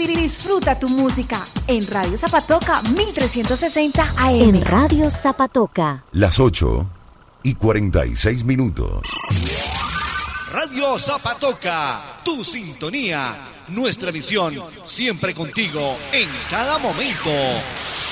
Disfruta tu música en Radio Zapatoca 1360 AM. En Radio Zapatoca. Las 8:46. Radio Zapatoca, tu sintonía, nuestra misión, siempre contigo, en cada momento.